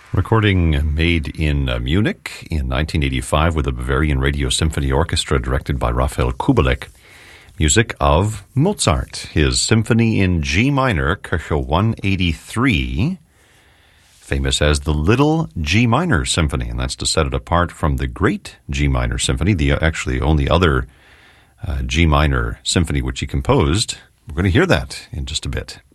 Recording made in Munich in 1985 with the Bavarian Radio Symphony Orchestra directed by Raphael Kubelik. Music of Mozart, his Symphony in G minor, Köchel 183, famous as the Little G minor Symphony, and that's to set it apart from the Great G minor Symphony, the actually only other G minor symphony which he composed. We're going to hear that in just a bit.